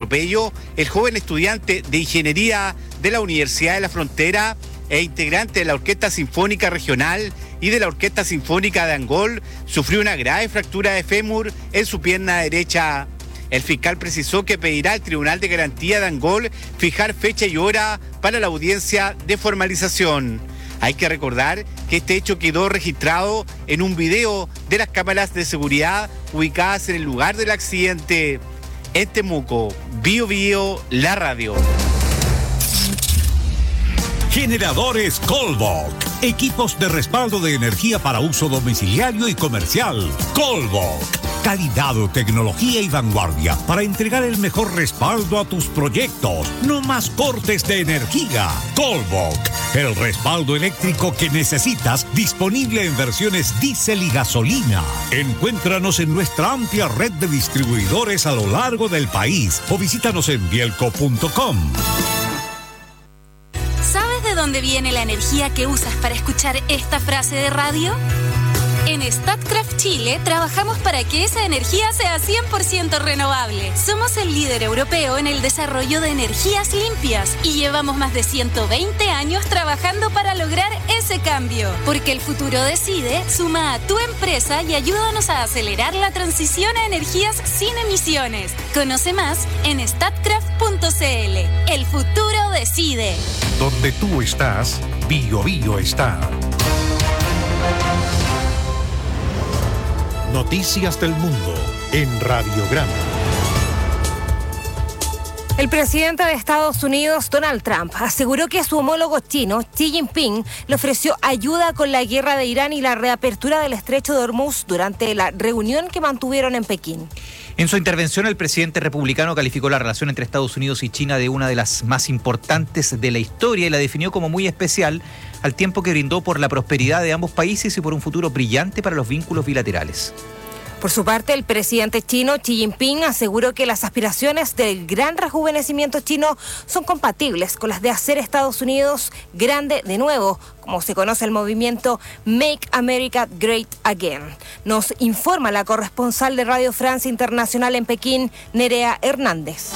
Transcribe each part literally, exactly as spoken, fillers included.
Bello, el joven estudiante de ingeniería de la Universidad de la Frontera e integrante de la Orquesta Sinfónica Regional y de la Orquesta Sinfónica de Angol, sufrió una grave fractura de fémur en su pierna derecha. El fiscal precisó que pedirá al Tribunal de Garantía de Angol fijar fecha y hora para la audiencia de formalización. Hay que recordar que este hecho quedó registrado en un video de las cámaras de seguridad ubicadas en el lugar del accidente. En Temuco, Bio Bio, la radio. Generadores Colbok. Equipos de respaldo de energía para uso domiciliario y comercial. Colbok. Calidad, tecnología y vanguardia para entregar el mejor respaldo a tus proyectos. No más cortes de energía. Colbok. El respaldo eléctrico que necesitas, disponible en versiones diésel y gasolina. Encuéntranos en nuestra amplia red de distribuidores a lo largo del país o visítanos en bielco punto com. ¿Sabes de dónde viene la energía que usas para escuchar esta frase de radio? En Statkraft Chile trabajamos para que esa energía sea cien por ciento renovable. Somos el líder europeo en el desarrollo de energías limpias y llevamos más de ciento veinte años trabajando para lograr ese cambio. Porque el futuro decide, suma a tu empresa y ayúdanos a acelerar la transición a energías sin emisiones. Conoce más en statkraft punto c l. El futuro decide. Donde tú estás, Bio Bio está. Noticias del Mundo en Radiograma. El presidente de Estados Unidos, Donald Trump, aseguró que su homólogo chino, Xi Jinping, le ofreció ayuda con la guerra de Irán y la reapertura del estrecho de Hormuz durante la reunión que mantuvieron en Pekín. En su intervención, el presidente republicano calificó la relación entre Estados Unidos y China de una de las más importantes de la historia y la definió como muy especial, al tiempo que brindó por la prosperidad de ambos países y por un futuro brillante para los vínculos bilaterales. Por su parte, el presidente chino Xi Jinping aseguró que las aspiraciones del gran rejuvenecimiento chino son compatibles con las de hacer Estados Unidos grande de nuevo, como se conoce el movimiento Make America Great Again. Nos informa la corresponsal de Radio Francia Internacional en Pekín, Nerea Hernández.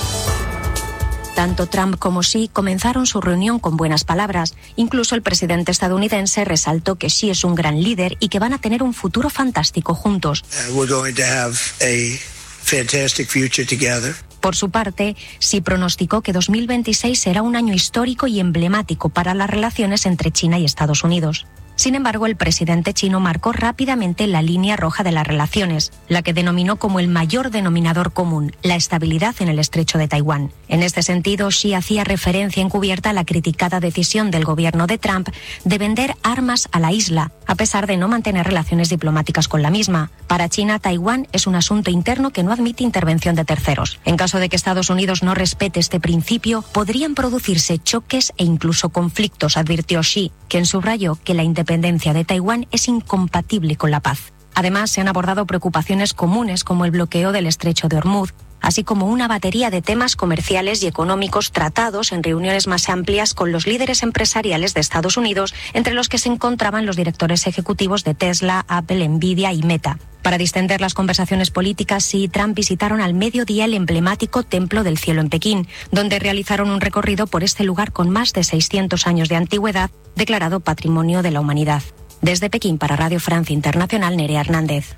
Tanto Trump como Xi comenzaron su reunión con buenas palabras. Incluso el presidente estadounidense resaltó que Xi es un gran líder y que van a tener un futuro fantástico juntos. Uh, we're going to have a fantastic future together. Por su parte, Xi pronosticó que dos mil veintiséis será un año histórico y emblemático para las relaciones entre China y Estados Unidos. Sin embargo, el presidente chino marcó rápidamente la línea roja de las relaciones, la que denominó como el mayor denominador común, la estabilidad en el estrecho de Taiwán. En este sentido, Xi hacía referencia encubierta a la criticada decisión del gobierno de Trump de vender armas a la isla, a pesar de no mantener relaciones diplomáticas con la misma. Para China, Taiwán es un asunto interno que no admite intervención de terceros. En caso de que Estados Unidos no respete este principio, podrían producirse choques e incluso conflictos, advirtió Xi, quien subrayó que la independencia independencia de Taiwán es incompatible con la paz. Además, se han abordado preocupaciones comunes como el bloqueo del estrecho de Hormuz, así como una batería de temas comerciales y económicos tratados en reuniones más amplias con los líderes empresariales de Estados Unidos, entre los que se encontraban los directores ejecutivos de Tesla, Apple, Nvidia y Meta. Para distender las conversaciones políticas, Xi y Trump visitaron al mediodía el emblemático Templo del Cielo en Pekín, donde realizaron un recorrido por este lugar con más de seiscientos años de antigüedad, declarado Patrimonio de la Humanidad. Desde Pekín para Radio Francia Internacional, Nerea Hernández.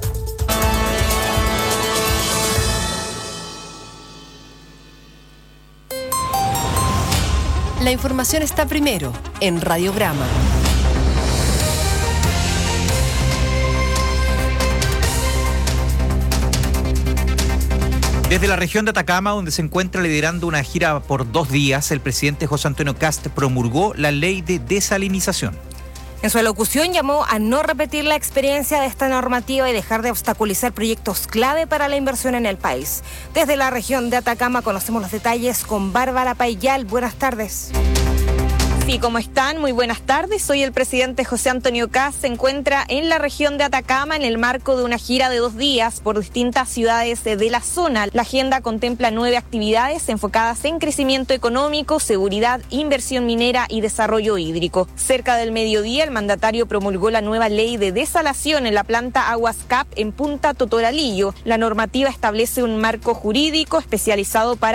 La información está primero en Radiograma. Desde la región de Atacama, donde se encuentra liderando una gira por dos días, el presidente José Antonio Kast promulgó la ley de desalinización. En su alocución llamó a no repetir la experiencia de esta normativa y dejar de obstaculizar proyectos clave para la inversión en el país. Desde la región de Atacama conocemos los detalles con Bárbara Payal. Buenas tardes. Sí, ¿cómo están? Muy buenas tardes. Hoy el presidente José Antonio Kast se encuentra en la región de Atacama en el marco de una gira de dos días por distintas ciudades de la zona. La agenda contempla nueve actividades enfocadas en crecimiento económico, seguridad, inversión minera y desarrollo hídrico. Cerca del mediodía, el mandatario promulgó la nueva ley de desalación en la planta Aguas Cap en Punta Totoralillo. La normativa establece un marco jurídico especializado para